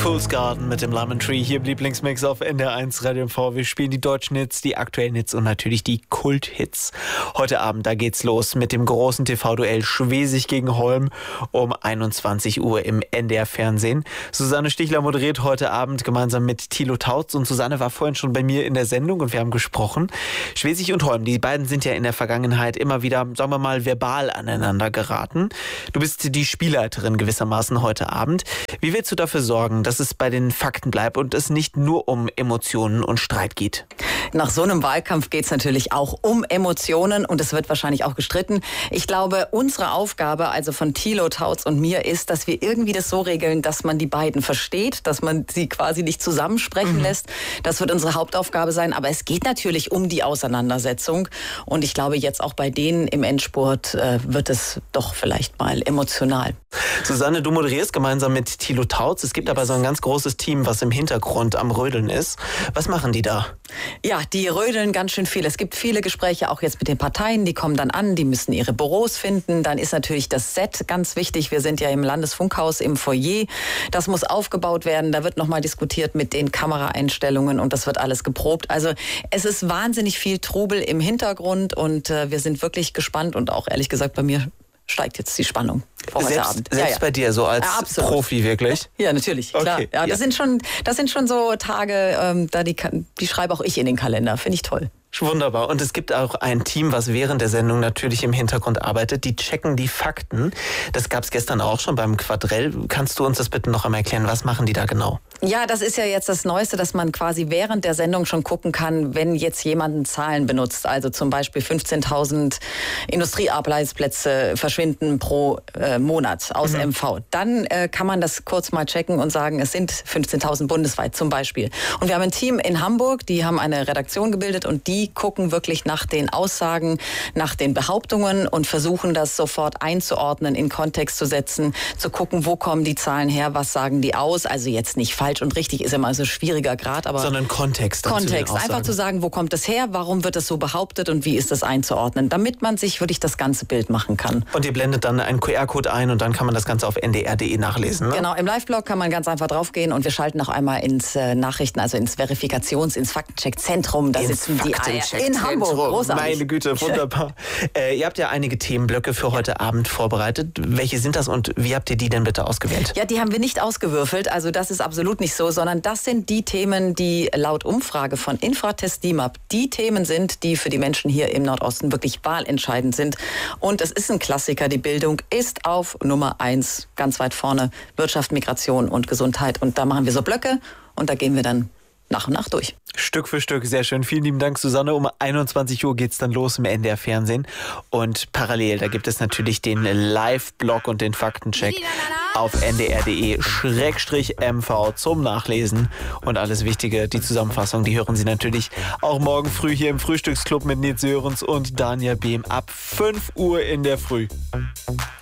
Fool's Garden mit dem Lemon Tree, hier im Lieblingsmix auf NDR1 Radio MV. Wir spielen die deutschen Hits, die aktuellen Hits und natürlich die Kult-Hits. Heute Abend, da geht's los mit dem großen TV-Duell Schwesig gegen Holm um 21 Uhr im NDR-Fernsehen. Susanne Stichler moderiert heute Abend gemeinsam mit Thilo Tautz und Susanne war vorhin schon bei mir in der Sendung und wir haben gesprochen. Schwesig und Holm, die beiden sind ja in der Vergangenheit immer wieder, sagen wir mal, verbal aneinander geraten. Du bist die Spielleiterin gewissermaßen heute Abend. Wie willst du dafür sorgen, dass es bei den Fakten bleibt und es nicht nur um Emotionen und Streit geht? Nach so einem Wahlkampf geht es natürlich auch um Emotionen und es wird wahrscheinlich auch gestritten. Ich glaube, unsere Aufgabe, also von Thilo Tautz und mir, ist, dass wir irgendwie das so regeln, dass man die beiden versteht, dass man sie quasi nicht zusammensprechen lässt. Das wird unsere Hauptaufgabe sein, aber es geht natürlich um die Auseinandersetzung und ich glaube, jetzt auch bei denen im Endspurt wird es doch vielleicht mal emotional. Susanne, du moderierst gemeinsam mit Thilo Tautz. Es gibt aber so ein ganz großes Team, was im Hintergrund am Rödeln ist. Was machen die da? Ja, die rödeln ganz schön viel. Es gibt viele Gespräche, auch jetzt mit den Parteien. Die kommen dann an, die müssen ihre Büros finden. Dann ist natürlich das Set ganz wichtig. Wir sind ja im Landesfunkhaus im Foyer. Das muss aufgebaut werden. Da wird nochmal diskutiert mit den Kameraeinstellungen und das wird alles geprobt. Also es ist wahnsinnig viel Trubel im Hintergrund und wir sind wirklich gespannt und auch ehrlich gesagt bei mir steigt jetzt die Spannung vor heute Abend. Selbst bei dir, so als Profi wirklich? Ja, natürlich, klar. Okay, ja, das sind schon so Tage, die schreibe auch ich in den Kalender. Finde ich toll. Wunderbar. Und es gibt auch ein Team, was während der Sendung natürlich im Hintergrund arbeitet. Die checken die Fakten. Das gab es gestern auch schon beim Quadrell. Kannst du uns das bitte noch einmal erklären? Was machen die da genau? Ja, das ist ja jetzt das Neueste, dass man quasi während der Sendung schon gucken kann, wenn jetzt jemand Zahlen benutzt. Also zum Beispiel 15.000 Industriearbeitsplätze verschwinden pro Monat aus MV. Dann kann man das kurz mal checken und sagen, es sind 15.000 bundesweit zum Beispiel. Und wir haben ein Team in Hamburg, die haben eine Redaktion gebildet und die gucken wirklich nach den Aussagen, nach den Behauptungen und versuchen das sofort einzuordnen, in Kontext zu setzen, zu gucken, wo kommen die Zahlen her, was sagen die aus. Also jetzt nicht falsch und richtig ist immer so ein schwieriger Grad, aber sondern Kontext. Einfach zu sagen, wo kommt es her, warum wird es so behauptet und wie ist das einzuordnen, damit man sich wirklich das ganze Bild machen kann. Und ihr blendet dann einen QR-Code ein und dann kann man das Ganze auf ndr.de nachlesen, ne? Genau, im Live-Blog kann man ganz einfach draufgehen und wir schalten auch einmal ins Nachrichten, also ins ins Faktencheck-Zentrum. Da sitzen die in Hamburg. Großartig. Meine Güte, wunderbar. Ihr habt ja einige Themenblöcke für heute Abend vorbereitet. Welche sind das und wie habt ihr die denn bitte ausgewählt? Ja, die haben wir nicht ausgewürfelt, also das ist absolut nicht so, sondern das sind die Themen, die laut Umfrage von Infratest DIMAP die Themen sind, die für die Menschen hier im Nordosten wirklich wahlentscheidend sind. Und es ist ein Klassiker, die Bildung ist auf Nummer 1, ganz weit vorne, Wirtschaft, Migration und Gesundheit. Und da machen wir so Blöcke und da gehen wir dann nach und nach durch. Stück für Stück, sehr schön. Vielen lieben Dank, Susanne. Um 21 Uhr geht's dann los im NDR-Fernsehen. Und parallel, da gibt es natürlich den Live-Blog und den Faktencheck auf ndr.de/mv zum Nachlesen. Und alles Wichtige, die Zusammenfassung, die hören Sie natürlich auch morgen früh hier im Frühstücksclub mit Nils Sörens und Daniel Behm ab 5 Uhr in der Früh.